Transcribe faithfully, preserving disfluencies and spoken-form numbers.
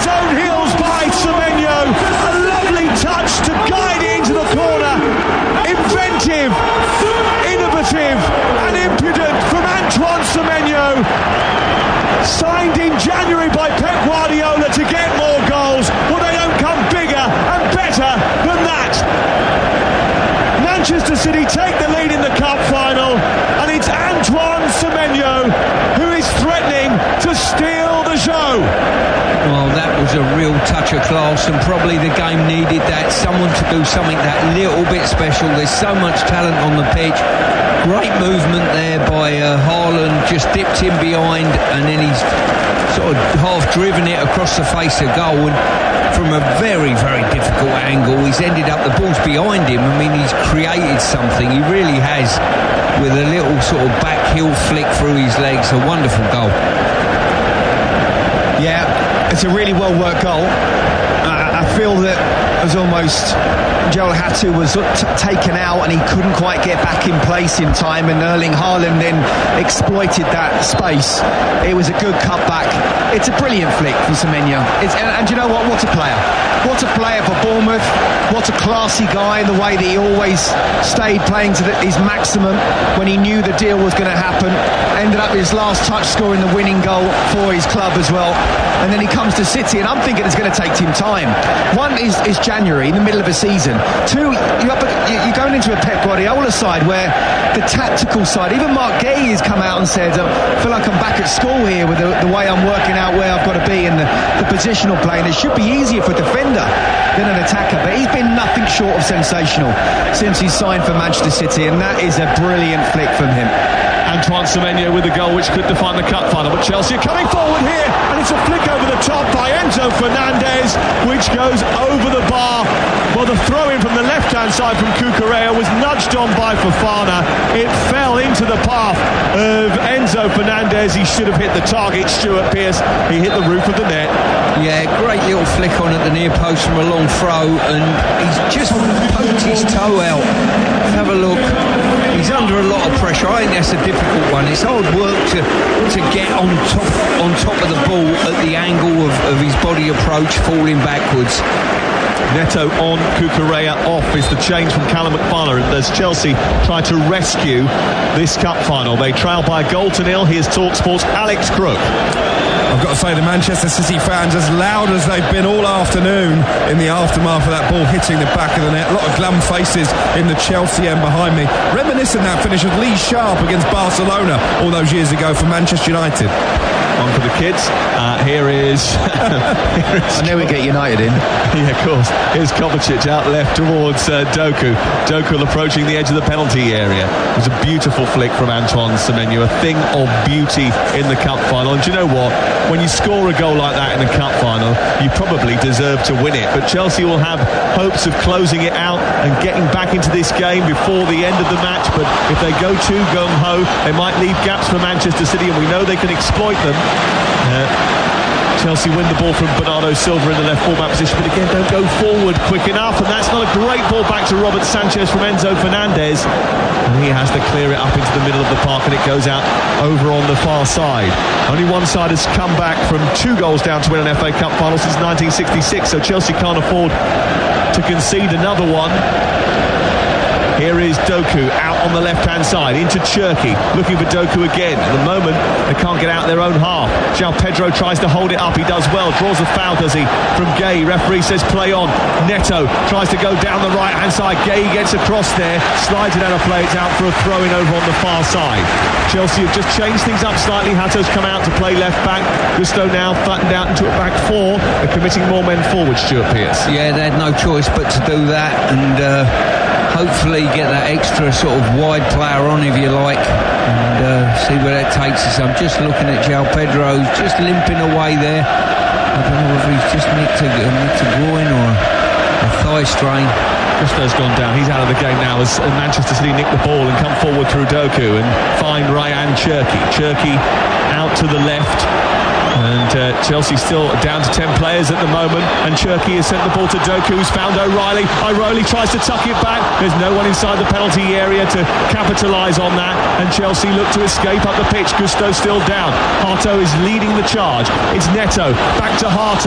his own heels by Semenyo. A lovely touch to guide it into the corner. Inventive, innovative and impudent from Antoine Semenyo. Signed in January by Pep Guardiola to get more goals. Well, they don't come bigger and better than that. Manchester City take the lead in the cup final, and it's Antoine Semenyo who is threatening to steal the show. Well, that was a real touch of class, and probably the game needed that. Someone to do something that little bit special. There's so much talent on the pitch. Great movement there by uh, Haaland, just dipped in behind, and then he's sort of half driven it across the face of goal, and from a very, very difficult angle, he's ended up, the ball's behind him. I mean, he's created something, he really has, with a little sort of back heel flick through his legs. A wonderful goal. Yeah, it's a really well worked goal. uh, I feel that it was almost Joel Hattu was t- taken out and he couldn't quite get back in place in time, and Erling Haaland then exploited that space. It was a good cutback. It's a brilliant flick from Semenyo. It's, and, and you know what? What a player. What a player for Bournemouth. What a classy guy in the way that he always stayed playing to the, his maximum when he knew the deal was going to happen. Ended up his last touch scoring the winning goal for his club as well. And then he comes to City, and I'm thinking it's going to take him time. One is, is January, in the middle of a season. Two, you're, up, you're going into a Pep Guardiola side where the tactical side, even Mark Gay has come out and said, I feel like I'm back at school here with the, the way I'm working out where I've got to be and the, the positional play, and it should be easier for a defender than an attacker, but he's been nothing short of sensational since he's signed for Manchester City, and that is a brilliant flick from him. Antoine Semenyo with the goal which could define the cup final, but Chelsea are coming forward here, and it's a flick over the top by Enzo Fernandez, which goes over the bar. Well, the throw in from the left hand side from Cucurella was nudged on by Fofana. It fell into the path of Enzo Fernandez. He should have hit the target, Stuart Pearce. He hit the roof of the net. Yeah, great little flick on at the near post from a long throw, and he's just poked his toe out. Have a look. He's under a lot of pressure. I think that's a difficult one. It's hard work to to get on top on top of the ball at the angle of, of his body approach, falling backwards. Neto on, Cucurella off is the change from Callum McFarlane as Chelsea try to rescue this cup final. They trail by a goal to nil. Here's TalkSport's Alex Crook. I've got to say, the Manchester City fans, as loud as they've been all afternoon in the aftermath of that ball hitting the back of the net. A lot of glum faces in the Chelsea end behind me. Reminiscent that finish of Lee Sharp against Barcelona all those years ago for Manchester United. On for the kids. Uh, here is... here is I knew we'd get United in. Yeah, of course. Here's Kovacic out left towards uh, Doku. Doku approaching the edge of the penalty area. It was a beautiful flick from Antoine Semenyo. A thing of beauty in the cup final. And do you know what? When you score a goal like that in a cup final, you probably deserve to win it. But Chelsea will have hopes of closing it out and getting back into this game before the end of the match. But if they go too gung-ho, they might leave gaps for Manchester City, and we know they can exploit them. Uh, Chelsea win the ball from Bernardo Silva in the left full-back position, but again don't go forward quick enough, and that's not a great ball back to Robert Sanchez from Enzo Fernandez, and he has to clear it up into the middle of the park, and it goes out over on the far side. Only one side has come back from two goals down to win an F A Cup final since nineteen sixty-six, so Chelsea can't afford to concede another one. Here is Doku out on the left-hand side into Cherki, looking for Doku again. At the moment, they can't get out their own half. João Pedro tries to hold it up. He does well. Draws a foul, does he? From Gay. Referee says play on. Neto tries to go down the right-hand side. Gay gets across there, slides it out of play. It's out for a throw-in over on the far side. Chelsea have just changed things up slightly. Hatto's come out to play left-back. Gusto now flattened out into a back four. They're committing more men forward, Stuart Pearce. Yeah, they had no choice but to do that, and... Uh... hopefully get that extra sort of wide player on, if you like, and uh, see where that takes us. I'm just looking at João Pedro, just limping away there. I don't know if he's just nicked a, nicked a groin or a thigh strain. Gusto's gone down. He's out of the game now as Manchester City nick the ball and come forward through Doku and find Ryan Cherki. Cherki out to the left. And uh, Chelsea still down to ten players at the moment, and Cherki has sent the ball to Doku, who's found O'Reilly. O'Reilly tries to tuck it back. There's no one inside the penalty area to capitalise on that, and Chelsea look to escape up the pitch. Gusto still down. Hato is leading the charge. It's Neto back to Hato.